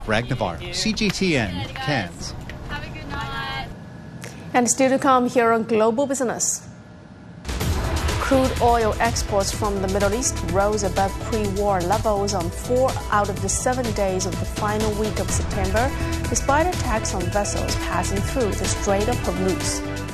Greg Navarro, CGTN, Cairns. Have a good night. And still to come here on Global Business. Crude oil exports from the Middle East rose above pre-war levels on 4 out of the 7 days of the final week of September, despite attacks on vessels passing through the Strait of Hormuz.